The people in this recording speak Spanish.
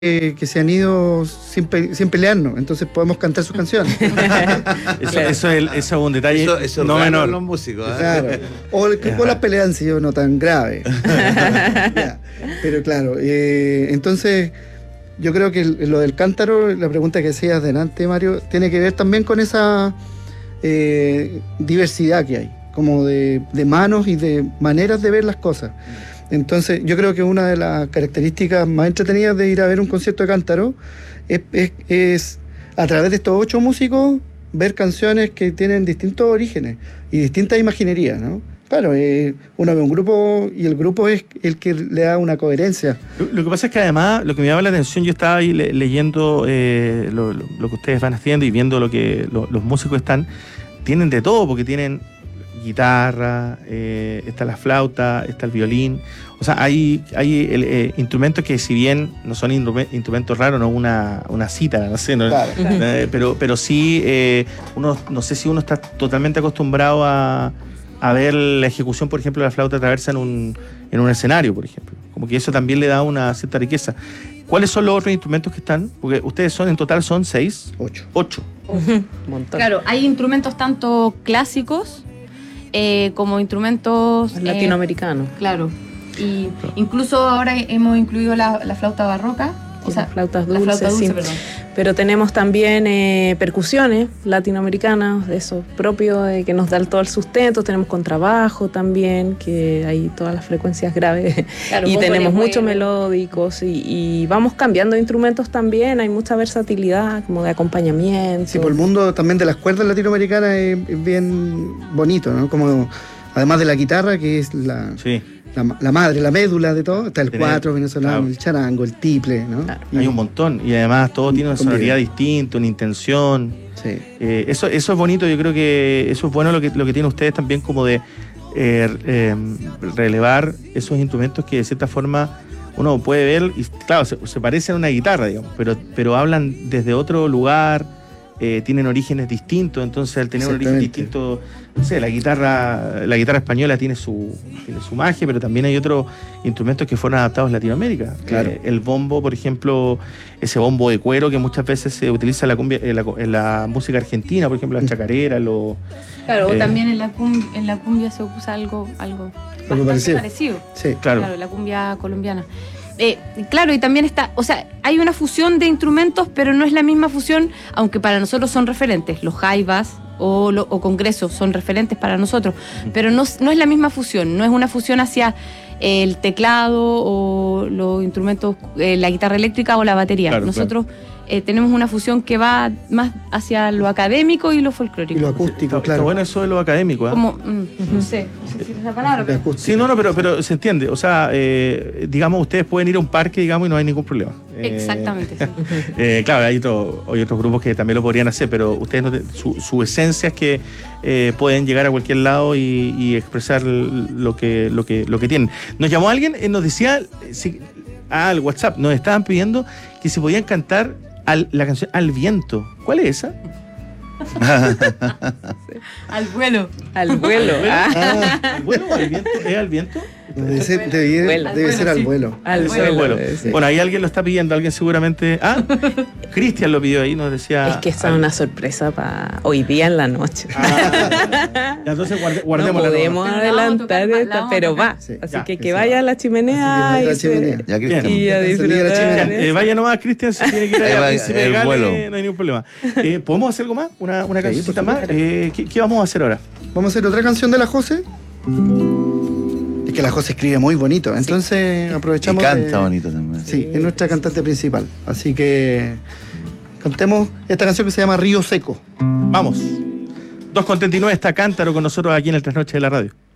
que se han ido sin pelearnos, entonces podemos cantar sus canciones. Eso es un detalle eso no menor. Los músicos, ¿eh? Claro. O las peleas han sido no tan graves. Ya. Pero claro, entonces yo creo que lo del cántaro, la pregunta que hacías delante, Mario, tiene que ver también con esa diversidad que hay, como de manos y de maneras de ver las cosas. Entonces, yo creo que una de las características más entretenidas de ir a ver un concierto de cántaro es a través de estos 8 músicos ver canciones que tienen distintos orígenes y distintas imaginerías, ¿no? Claro, uno ve un grupo y el grupo es el que le da una coherencia. Lo que pasa es que además, lo que me llama la atención, yo estaba ahí leyendo lo que ustedes van haciendo y viendo lo que los músicos tienen de todo, porque tienen guitarra, está la flauta, está el violín. O sea, hay instrumentos que, si bien no son instrumentos raros, no una cítara, no sé, Claro. Pero sí, no sé si uno está totalmente acostumbrado a ver la ejecución, por ejemplo, de la flauta traversa en un escenario, por ejemplo. Como que eso también le da una cierta riqueza. ¿Cuáles son los otros instrumentos que están? Porque ustedes en total son 6. 8. Un montón. Claro, hay instrumentos tanto clásicos como instrumentos latinoamericanos. Claro. Y incluso ahora hemos incluido la flauta barroca. Las flautas dulces, la flauta dulce, sí. perdón. Pero tenemos también percusiones latinoamericanas, eso propio de que nos da todo el sustento. Tenemos contrabajo también, que hay todas las frecuencias graves. Claro, y tenemos muchos bueno. melódicos y vamos cambiando de instrumentos también. Hay mucha versatilidad, como de acompañamiento. Sí, por el mundo también de las cuerdas latinoamericanas es bien bonito, ¿no? Como además de la guitarra, que es la madre, la médula de todo, está el cuatro venezolano, claro, el charango, el tiple, ¿no? Claro. Hay un montón, y además todo tiene una sonoridad distinta, una intención. Sí. Eso es bonito, yo creo que eso es bueno lo que tienen ustedes también, como de relevar esos instrumentos que de cierta forma uno puede ver, y claro, se parecen a una guitarra, digamos, pero hablan desde otro lugar, tienen orígenes distintos, entonces al tener un origen distinto, no sé, la guitarra española tiene su magia, pero también hay otros instrumentos que fueron adaptados a Latinoamérica. Claro. El bombo, por ejemplo, ese bombo de cuero que muchas veces se utiliza en la música argentina, por ejemplo, la chacarera, Claro, o también en la cumbia se usa algo parecido. Sí, claro, la cumbia colombiana. Claro, y también hay una fusión de instrumentos, pero no es la misma fusión, aunque para nosotros son referentes. Los jaivas o congresos son referentes para nosotros, pero no es la misma fusión, no es una fusión hacia el teclado o los instrumentos, la guitarra eléctrica o la batería. Claro, nosotros tenemos una fusión que va más hacia lo académico y lo folclórico. Y lo acústico, claro. Está bueno eso de lo académico, ¿eh? Como, no sé si es esa palabra, pero... Sí, pero se entiende. O sea, digamos, ustedes pueden ir a un parque, digamos, y no hay ningún problema. Exactamente, sí. Claro, hay otros grupos que también lo podrían hacer, pero ustedes su esencia es que pueden llegar a cualquier lado y expresar lo que tienen. Nos llamó alguien, nos decía al WhatsApp, nos estaban pidiendo que se podían cantar la canción Al Viento. ¿Cuál es esa? Al vuelo. Al vuelo. ¿Al vuelo o al viento? ¿Es al viento? Debe ser al vuelo. Al Vuelo. vuelo. Sí. Bueno, ahí alguien lo está pidiendo, alguien seguramente. Cristian lo pidió ahí, nos decía. Es que esa es una sorpresa para hoy día en la noche. Entonces guardemos. No podemos adelantar esta, pero va. Sí, así ya, que vaya a la chimenea. Así que vaya a la chimenea. Ya, Cristian. Y a disfrutar. Vaya nomás, Cristian, si tiene que ir a el vuelo. No hay ningún problema. ¿Podemos hacer algo más? ¿Una cancioncita más? supuesto. ¿Qué vamos a hacer ahora? Vamos a hacer otra canción de la José. Es que la José escribe muy bonito, entonces aprovechamos. Y canta bonito también. Sí, es nuestra cantante principal. Así que cantemos esta canción que se llama Río Seco. Vamos. 2:39 está Cántaro con nosotros aquí en el Trasnoche de la Radio.